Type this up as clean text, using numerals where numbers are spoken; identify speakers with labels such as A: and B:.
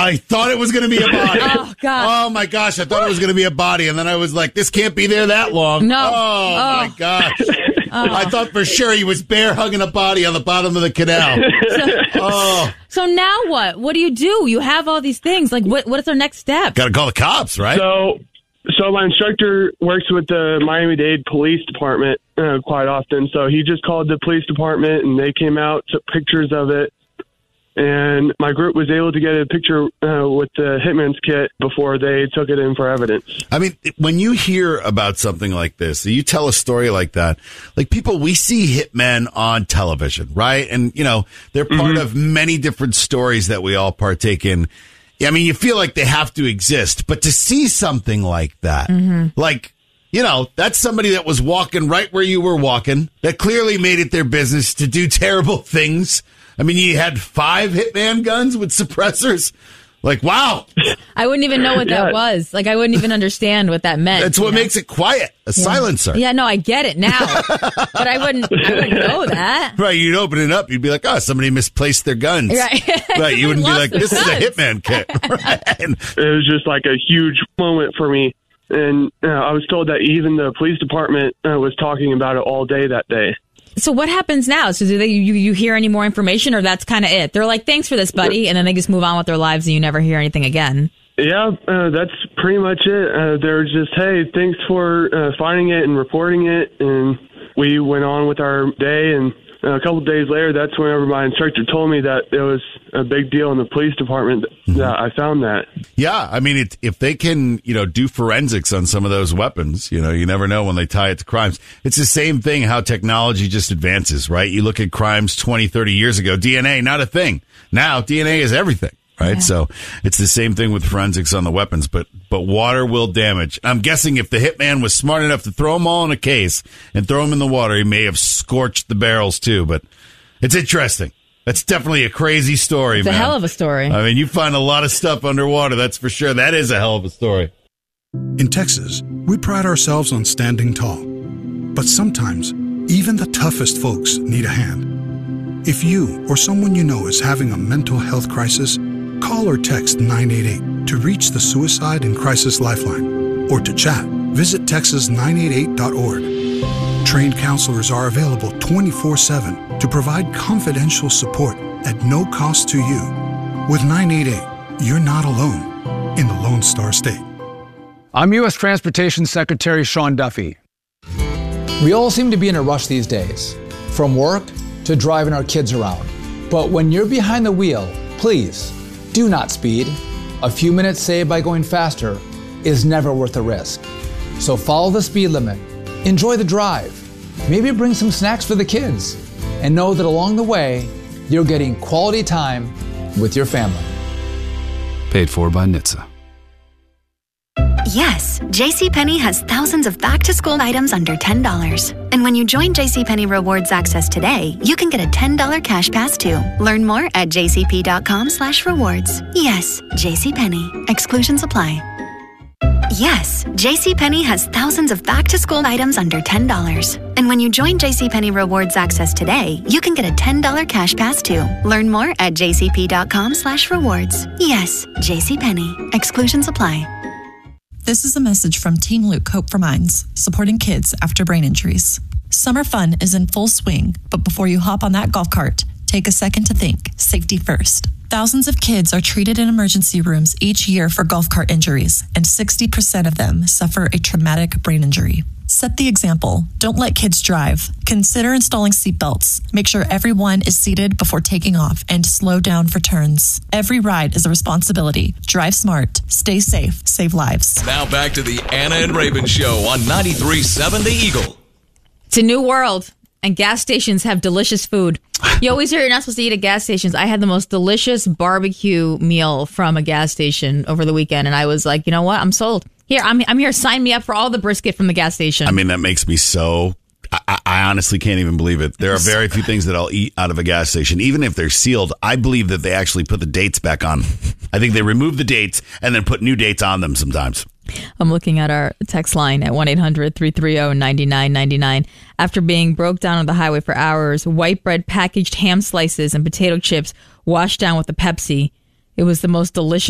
A: I thought it was going to be a body.
B: Oh, God.
A: Oh, my gosh. I thought it was going to be a body. And then I was like, this can't be there that long.
B: No.
A: Oh, my gosh. I thought for sure he was bear hugging a body on the bottom of the canal.
B: So now what? What do? You have all these things. Like, what is our next step?
A: Got to call the cops, right?
C: So my instructor works with the Miami-Dade Police Department quite often. So he just called the police department, and they came out, took pictures of it. And my group was able to get a picture with the Hitman's kit before they took it in for evidence.
A: I mean, when you hear about something like this, you tell a story like that, like people, we see hitmen on television, right? And, you know, they're part of many different stories that we all partake in. I mean, you feel like they have to exist, but to see something like that, like, you know, that's somebody that was walking right where you were walking, that clearly made it their business to do terrible things. I mean, you had 5 Hitman guns with suppressors. Like, wow.
B: I wouldn't even know what that was. Like, I wouldn't even understand what that meant.
A: That's what makes it quiet. A silencer.
B: Yeah, no, I get it now. But I wouldn't know that.
A: Right, you'd open it up. You'd be like, oh, somebody misplaced their guns.
B: Right.
A: Right, you wouldn't be like, this is a Hitman kit. Right.
C: It was just like a huge moment for me. And I was told that even the police department was talking about it all day that day.
B: So what happens now? So do you hear any more information, or that's kind of it? They're like, thanks for this, buddy, and then they just move on with their lives and you never hear anything again.
C: Yeah, that's pretty much it. They're just, hey, thanks for finding it and reporting it, and we went on with our day, and a couple of days later, that's whenever my instructor told me that it was a big deal in the police department that I found that.
A: Yeah, I mean, if they can, you know, do forensics on some of those weapons, you know, you never know when they tie it to crimes. It's the same thing how technology just advances, right? You look at crimes 20, 30 years ago, DNA, not a thing. Now, DNA is everything. Right. Yeah. So it's the same thing with forensics on the weapons, but water will damage. I'm guessing if the hitman was smart enough to throw them all in a case and throw them in the water, he may have scorched the barrels too. But it's interesting. That's definitely a crazy story,
B: it's
A: man.
B: It's a hell of a story.
A: I mean, you find a lot of stuff underwater. That's for sure. That is a hell of a story.
D: In Texas, we pride ourselves on standing tall. But sometimes, even the toughest folks need a hand. If you or someone you know is having a mental health crisis, call or text 988 to reach the Suicide and Crisis Lifeline. Or to chat, visit texas988.org. Trained counselors are available 24/7 to provide confidential support at no cost to you. With 988, you're not alone in the Lone Star State.
E: I'm U.S. Transportation Secretary Sean Duffy.
F: We all seem to be in a rush these days, from work to driving our kids around. But when you're behind the wheel, please, do not speed. A few minutes saved by going faster is never worth the risk. So follow the speed limit, enjoy the drive, maybe bring some snacks for the kids, and know that along the way, you're getting quality time with your family.
G: Paid for by NHTSA.
H: Yes, JCPenney has thousands of back-to-school items under $10. And when you join JCPenney Rewards Access today, you can get a $10 cash pass too. Learn more at jcp.com/rewards. Yes, JCPenney. Exclusions apply. Yes, JCPenney has thousands of back-to-school items under $10. And when you join JCPenney Rewards Access today, you can get a $10 cash pass too. Learn more at jcp.com/rewards. Yes, JCPenney. Exclusions apply.
I: This is a message from Team Luke Hope for Minds, supporting kids after brain injuries. Summer fun is in full swing, but before you hop on that golf cart, take a second to think. Safety first. Thousands of kids are treated in emergency rooms each year for golf cart injuries, and 60% of them suffer a traumatic brain injury. Set the example. Don't let kids drive. Consider installing seatbelts. Make sure everyone is seated before taking off, and slow down for turns. Every ride is a responsibility. Drive smart. Stay safe. Save lives.
J: Now back to the Anna and Raven Show on 93.7 The Eagle.
B: It's a new world, and gas stations have delicious food. You always hear you're not supposed to eat at gas stations. I had the most delicious barbecue meal from a gas station over the weekend, and I was like, you know what? I'm sold. Here, I'm here. Sign me up for all the brisket from the gas station.
A: I mean, that makes me so... I honestly can't even believe it. There are very few things that I'll eat out of a gas station. Even if they're sealed, I believe that they actually put the dates back on. I think they remove the dates and then put new dates on them sometimes.
B: I'm looking at our text line at 1-800-330-9999. After being broke down on the highway for hours, white bread, packaged ham slices, and potato chips washed down with a Pepsi. It was the most delicious